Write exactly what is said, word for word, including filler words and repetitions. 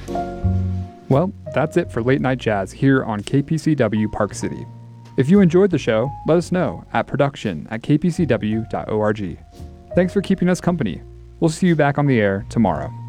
Well, that's it for Late Night Jazz here on K P C W Park City. If you enjoyed the show, let us know at production at k p c w dot org. Thanks for keeping us company. We'll see you back on the air tomorrow.